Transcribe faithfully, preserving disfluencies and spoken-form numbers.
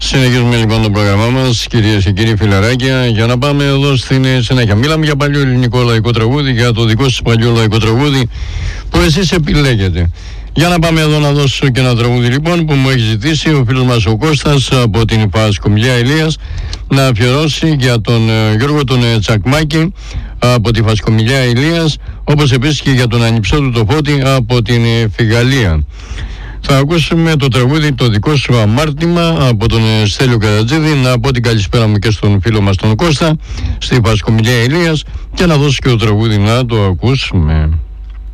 Συνεχίζουμε λοιπόν το πρόγραμμά μας, κυρίες και κύριοι φιλαράκια, για να πάμε εδώ στην συνέχεια. Μιλάμε για παλιό ελληνικό λαϊκό τραγούδι, για το δικό σας παλιό λαϊκό τραγούδι που εσείς επιλέγετε. Για να πάμε εδώ να δώσω και ένα τραγούδι λοιπόν που μου έχει ζητήσει ο φίλος μας ο Κώστας από την Φασκομιλιά Ηλίας να αφιερώσει για τον Γιώργο τον Τσακμάκη από τη Φασκομιλιά Ηλίας, όπως επίσης και για τον Ανιψό του το Φώτη από την Φιγαλία. Θα ακούσουμε το τραγούδι «Το δικό σου αμάρτημα» από τον Στέλιο Καρατζίδη. Να πω την καλησπέρα μου και στον φίλο μας τον Κώστα στη Φασκομιλιά Ηλίας και να δώσω και το τραγούδι να το ακούσουμε.